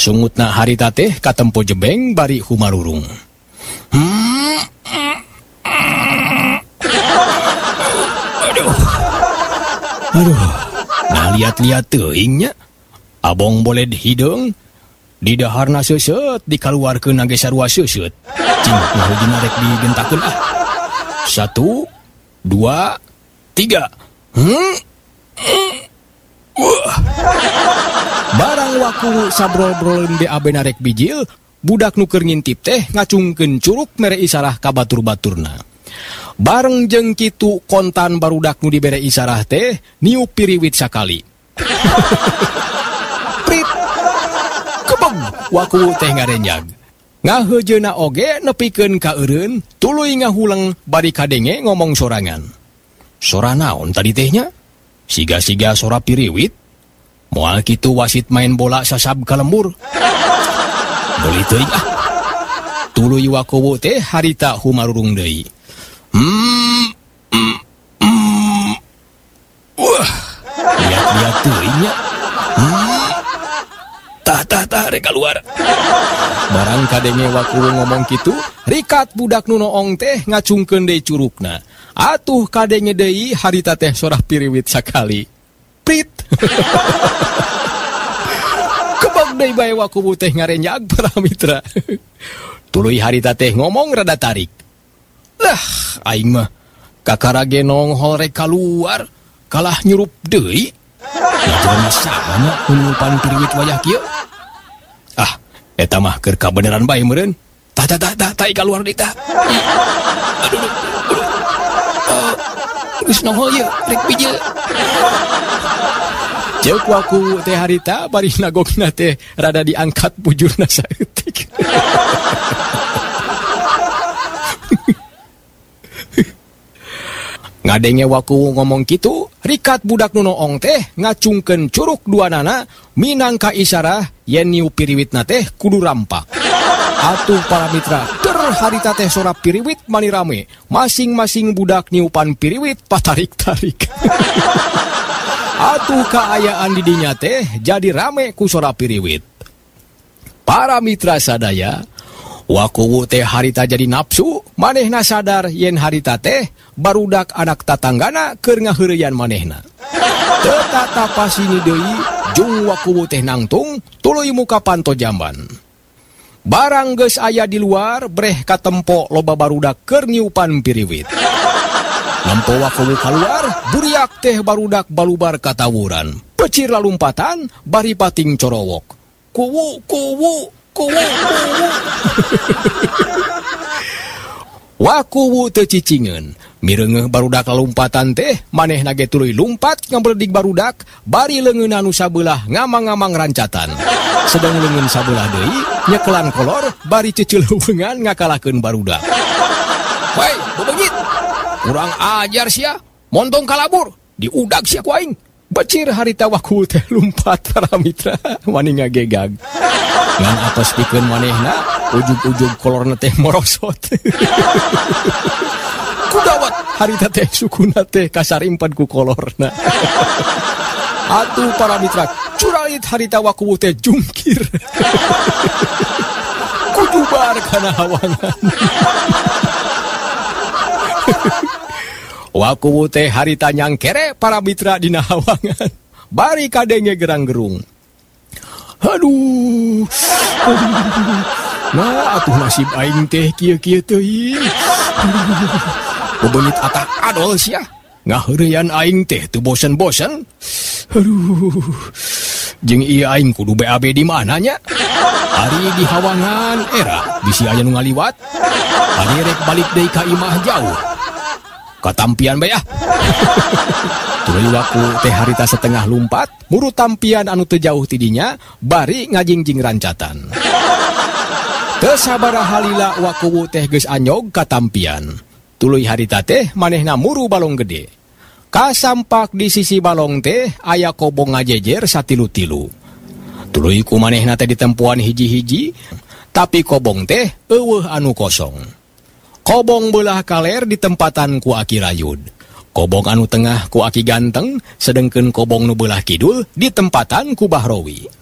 Sungutna harita teh katempo jebeng bari humarurung. Aduh, nah lihat-lihat teuingnya. Abong boleh hidung, di daharna seuseut dikaluarkeun nage sarua seuseut. Cing ngahujina rek digentakeun ah. 1, 2, 3. Barang waku sabrol-brolin BAB narek bijil, budak nuker ngintip teh ngacungkeun curug mere isarah ka batur-baturna. Bareng jeung kitu kontan barudak nu dibere isarah teh niup piriwit sakali. Prit. Kebeng waku teh ngarenjag. Ngaheujeuna oge nepikeun ka eureun, tuluy ngahuleng bari kadenge ngomong sorangan. Sora naon tadi tehnya? Siga-siga sora piriwit. Moal kitu wasit main bola sasab ka lembur. Deuli teuing ah. Tuluy waku teh harita humarurung deui. Wah, lihat-lihat teuingnya. Tah rek keluar. Barang kadenge waku ngomong kitu, rikat budak nu noong teh ngacungkeun deui curugna. Atuh kadenge deui harita teh sorah piriwit sakali. Prit. Kebag deui bae waku teh ngarenjag para mitra. Tuluy harita teh ngomong rada tarik. Lah, aing mah kakarage nonghol rek kaluar, kalah nyurup deui. Jelema sama ngunupan piriwit wayah kieu. Ah, eta mah keur kabeneran bae meureun. Tah kaluar deui tah. Aduh. Geus nonghol ieu rek bijil. Ceuk waku teh harita bari nagogna teh rada diangkat bujurna saeutik. Ngadenge waku ngomong kitu, rikat budak nu noong teh ngacungkeun curug duanana minangka isarah yen niup piriwitna teh kudu rampak. Atuh para mitra, harita teh sora piriwit mani rame. Masing-masing budak niupan piriwit patarik-tarik. Atuh kaayaan di dinya teh jadi rame ku sora piriwit. Para mitra sadaya, waku teh harita jadi nafsu, manehna sadar yen harita teh barudak anak tatanggana keur ngaheureyan manehna. Teu tatapasini deui jeung waku teh nangtung tuluy muka panto jamban. Barang geus aya di luar breh katempo loba barudak keur niupan piriwit. Lampo waku kaluar, buriak teh barudak balubar katawuran. Pecir lalumpatan bari pating corowok. Kuwu. Waku teu cicingeun, mireungeuh barudak lalumpatan teh manehna ge tuluy lumpat ngabeledig barudak bari leungeun anu sabelah ngamang-ngamang rancatan. Sedang leungeun sabelah deui nyekelan kolor bari ceuceuleuweungan ngakalahkeun barudak. Woi, bebeungit. Kurang ajar sia, montong kalabur, diudag sia ku aing. Becir harita waku teh lumpat para mitra wani ngagegag. Ngan atos pikeun manehna, ujug-ujug kolorna teh morosot. Kudawat harita teh sukuna teh kasarimpan ku kolorna. Atuh para mitra, curalit harita waku teh jungkir. Kujubar kana hawangan. Waku teh harita nyangkere para mitra dina hawangan. Bari kadenge gerang-gerung. Aduh. Nah, atuh nasib aing teh kieu-kieu teuing. Bebeunit atak adol sia. Ngaheureyan aing teh teu bosen-bosen. Aduh. Jeung ieu aing kudu BAB di mana nya? Ari di hawangan era bisi aya nu ngaliwat. Ari rek balik deui ka imah jauh. Katampian bae ah. Tuluy waku teh harita setengah lumpat, muru tampian anu teu jauh tidinya, bari ngajingjing rancatan. Teu sabaraha halila waku teh geus anyog katampian. Tuluy harita teh manehna muru balong gede. Kasampak di sisi balong teh aya kobong ngajejer satilu-tilu. Tuluy ku manehna teh ditempuan hiji-hiji, tapi kobong teh eueuh anu kosong. Kobong belah kaler di tempatan ku Aki Rayud. Kobong anu tengah ku Aki Ganteng, sedengkeun kobong nu belah kidul di tempatan ku Bahrowi.